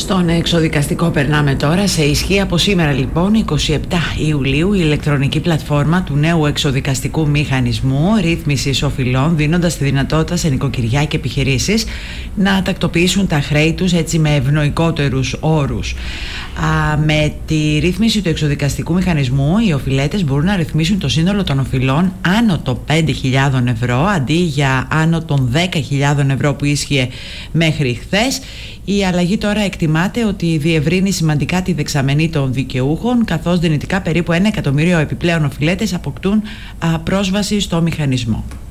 Στον εξωδικαστικό περνάμε τώρα. Σε ισχύ από σήμερα λοιπόν, 27 Ιουλίου, η ηλεκτρονική πλατφόρμα του νέου εξωδικαστικού μηχανισμού ρύθμισης οφειλών, δίνοντας τη δυνατότητα σε νοικοκυριά και επιχειρήσεις να τακτοποιήσουν τα χρέη τους έτσι με ευνοϊκότερους όρους. Με τη ρύθμιση του εξωδικαστικού μηχανισμού, οι οφειλέτες μπορούν να ρυθμίσουν το σύνολο των οφειλών άνω των 5.000 ευρώ αντί για άνω των 10.000 ευρώ που ίσχυε μέχρι χθες. Η αλλαγή τώρα εκτιμάται ότι διευρύνει σημαντικά τη δεξαμενή των δικαιούχων, καθώς δυνητικά περίπου 1 εκατομμύριο επιπλέον οφειλέτες αποκτούν πρόσβαση στο μηχανισμό.